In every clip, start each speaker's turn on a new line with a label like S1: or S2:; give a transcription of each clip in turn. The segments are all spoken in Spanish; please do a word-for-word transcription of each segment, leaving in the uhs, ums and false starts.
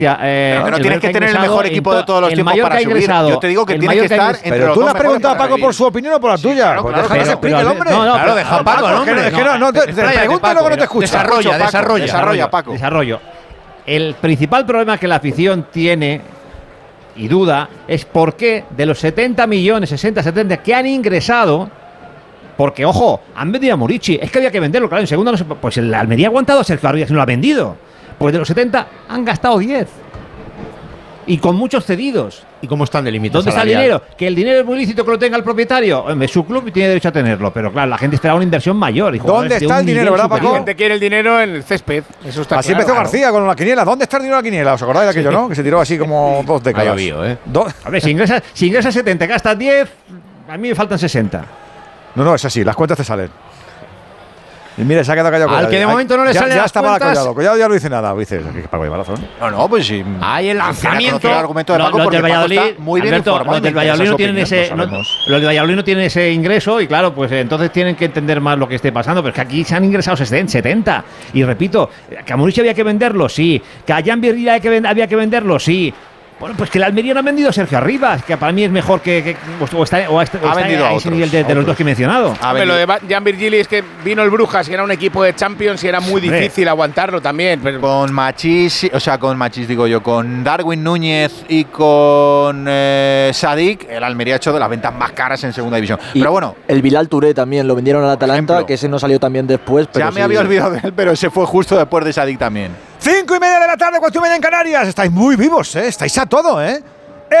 S1: Eh,
S2: pero que no tienes que tener el mejor equipo de todos los tiempos para subir. Yo te digo que tienes que estar entre los dos.
S3: Pero tú le has preguntado a Paco por su opinión o por la tuya.
S2: Claro,
S3: pues
S2: claro,
S3: deja que se explique el hombre.
S2: No, no, claro, deja a Paco, hombre.
S3: Es que no, no, te pregunto y luego no te escucho.
S2: Desarrolla, desarrolla, desarrolla, Paco.
S1: Desarrollo. El principal problema que la afición tiene y duda es por qué de los setenta millones, sesenta, setenta que han ingresado, porque, ojo, han vendido a Murici, es que había que venderlo, claro, en segunda no se, pues el Almería ha aguantado a Sergio Arribas y no lo ha vendido. Pues de los setenta han gastado diez. Y con muchos cedidos.
S4: ¿Y cómo están de límite
S1: ¿Dónde
S4: salarial?
S1: está el dinero? Que el dinero es muy lícito que lo tenga el propietario. Hombre, su club tiene derecho a tenerlo, pero claro, la gente esperaba una inversión mayor. Y
S3: ¿Dónde está el dinero, verdad, Paco?
S5: La gente quiere el dinero en el césped. Eso está
S3: así
S5: claro,
S3: empezó
S5: claro.
S3: García con la quiniela. ¿Dónde está el dinero de la quiniela? ¿Os acordáis de aquello, sí. no? Que se tiró así como dos décadas.
S4: Ha llovido, ¿eh?
S3: Do
S1: a ver, si ingresas, si ingresas setenta, gastas diez, a mí me faltan sesenta.
S3: No, no, es así, las cuentas te salen. Y mira, se ha quedado callado.
S1: Al que de momento no le
S3: ya,
S1: salen
S3: ya
S1: las
S3: estaba
S1: cuentas.
S3: Collado. Collado ya no dice nada. Dices, aquí Paco lleva razón.
S2: No, no, pues sí.
S4: Hay el lanzamiento.
S2: El argumento de Paco
S1: Los
S2: porque
S1: del Valladolid,
S2: Paco está muy bien
S1: Alberto,
S2: informado.
S1: los del Valladolid no tienen ese, no, los del Valladolid no tienen ese ingreso y claro, pues entonces tienen que entender más lo que esté pasando. Pero es que aquí se han ingresado setenta. Y repito, que a Murici había que venderlo, sí. Que a Jan Virgil había que, vend había que venderlo, sí. Bueno, pues que el Almería no ha vendido a Sergio Arribas, que para mí es mejor que, que o está, o está, o está
S2: vendido
S1: a,
S2: a
S1: ese
S2: otros,
S1: nivel de, de los dos que he mencionado.
S5: Hombre, lo de Jan Virgili es que vino el Brujas y era un equipo de Champions y era muy difícil aguantarlo también. Pero
S2: con Machís, o sea, con Machís digo yo, con Darwin Núñez y con eh, Sadik, el Almería ha hecho de las ventas más caras en segunda división.
S6: Y
S2: pero bueno,
S6: el Bilal Touré también lo vendieron al Atalanta,
S2: ejemplo,
S6: que ese no salió también después. Pero
S2: ya me
S6: sí.
S2: había olvidado de él, pero ese fue justo después de Sadik también.
S3: Cinco y media de la tarde, cuatro y media en Canarias. Estáis muy vivos, ¿eh? Estáis a todo, ¿eh? ¡Eh!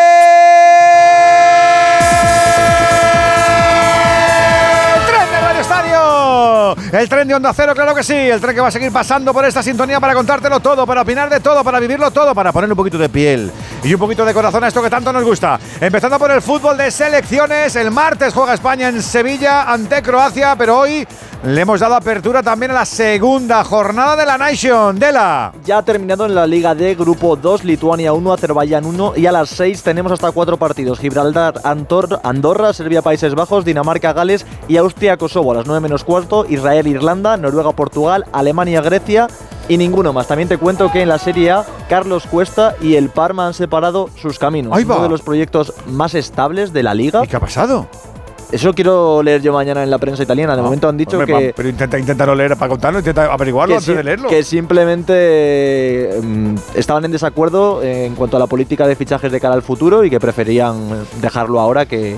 S3: ¡Tren de Radio Estadio! El tren de Onda Cero, claro que sí. El tren que va a seguir pasando por esta sintonía para contártelo todo, para opinar de todo, para vivirlo todo, para poner un poquito de piel y un poquito de corazón a esto que tanto nos gusta. Empezando por el fútbol de selecciones. El martes juega España en Sevilla ante Croacia, pero hoy le hemos dado apertura también a la segunda jornada de la Nation. Dela.
S6: Ya ha terminado en la Liga D, Grupo dos, Lituania uno, Azerbaiyán uno, y a las seis tenemos hasta cuatro partidos: Gibraltar, Antor, Andorra, Serbia, Países Bajos, Dinamarca, Gales y Austria, Kosovo. A las nueve menos cuarto, Israel, Irlanda, Noruega, Portugal, Alemania, Grecia y ninguno más. También te cuento que en la Serie A, Carlos Cuesta y el Parma han separado sus caminos.
S3: Ahí va.
S6: Uno de los proyectos más estables de la Liga.
S3: ¿Y qué ha pasado?
S6: Eso quiero leer yo mañana en la prensa italiana. De
S3: No,
S6: momento han dicho
S3: hombre,
S6: que…
S3: pa, pero intenta, inténtalo leer para contarlo, intenta averiguarlo
S6: que
S3: antes
S6: si-
S3: de leerlo.
S6: Que simplemente mm, estaban en desacuerdo en cuanto a la política de fichajes de cara al futuro y que preferían dejarlo ahora que,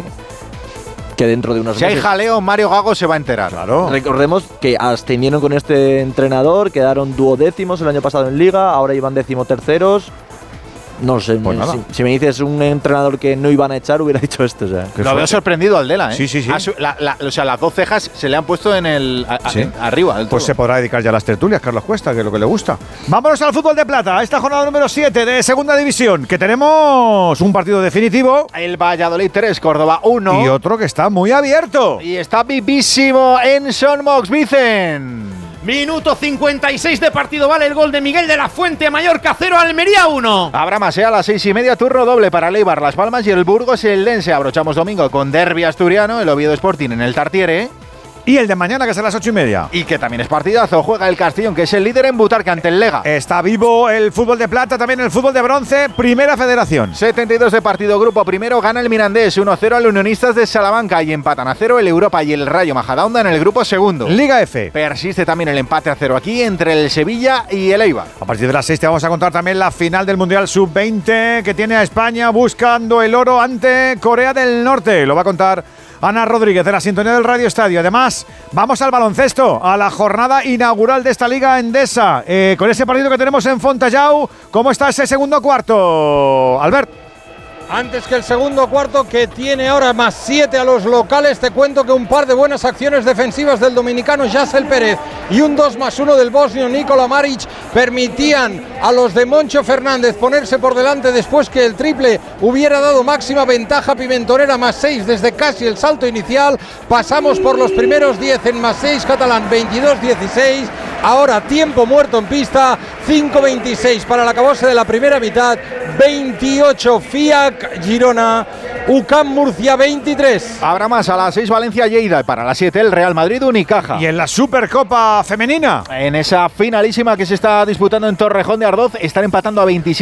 S6: que dentro de unos
S2: Si hay
S6: meses.
S2: jaleo, Mario Gago se va a enterar.
S3: Claro.
S6: Recordemos que ascendieron con este entrenador, quedaron duodécimos el año pasado en Liga, ahora iban decimoterceros. No sé,
S3: Pues
S6: me-
S3: nada.
S6: si, si me dices un entrenador que no iban a echar, hubiera dicho esto. O sea.
S3: Qué
S2: Lo veo
S3: fuerte.
S2: sorprendido al Dela, ¿eh?
S3: Sí, sí, sí.
S2: Ha su- la- la- o sea, las dos cejas se le han puesto en el a- a-
S3: Sí.
S2: arriba. del
S3: Pues
S2: todo.
S3: se podrá dedicar ya a las tertulias, Carlos Cuesta, que es lo que le gusta. Vámonos al fútbol de plata, a esta jornada número siete de Segunda División, que tenemos un partido definitivo
S2: El Valladolid tres, Córdoba uno.
S3: y otro que está muy abierto.
S2: Y está vivísimo en Son Mox, Vicen.
S4: Minuto cincuenta y seis de partido, vale el gol de Miguel de la Fuente, Mallorca cero, Almería uno.
S2: Habrá más, ¿eh? A las seis y media, turno doble para el Eibar, Las Palmas y el Burgos el Lense. Abrochamos domingo con derbi asturiano, el Oviedo Sporting en el Tartiere.
S3: Y el de mañana, que es a las ocho y media.
S2: Y que también es partidazo, juega el Castellón, que es el líder en Butarque ante el Lega.
S3: Está vivo el fútbol de plata, también el fútbol de bronce, Primera Federación.
S2: setenta y dos de partido, grupo primero, gana el Mirandés uno cero al Unionistas de Salamanca y empatan a cero el Europa y el Rayo Majadahonda en el grupo segundo.
S3: Liga F.
S2: Persiste también el empate a cero aquí entre el Sevilla y el Eibar.
S3: A partir de las seis te vamos a contar también la final del Mundial sub veinte que tiene a España buscando el oro ante Corea del Norte. Lo va a contar Ana Rodríguez de la sintonía del Radio Estadio. Además, vamos al baloncesto, a la jornada inaugural de esta Liga Endesa. Eh, con ese partido que tenemos en Fontajau, ¿cómo está ese segundo cuarto, Albert?
S7: Antes que el segundo cuarto, que tiene ahora más siete a los locales, te cuento que un par de buenas acciones defensivas del dominicano Yasel Pérez y un dos más uno del bosnio Nikola Maric permitían a los de Moncho Fernández ponerse por delante después que el triple hubiera dado máxima ventaja pimentonera, más seis desde casi el salto inicial. Pasamos por los primeros diez en más seis catalán, veintidós dieciséis. Ahora tiempo muerto en pista, cinco veintiséis para el acabose de la primera mitad, veintiocho F I A C Girona, U C A M Murcia veintitrés.
S2: Habrá más a las seis Valencia Lleida y para las siete el Real Madrid Unicaja.
S3: Y en la Supercopa femenina,
S2: en esa finalísima que se está disputando en Torrejón de Ardoz están empatando a veintisiete.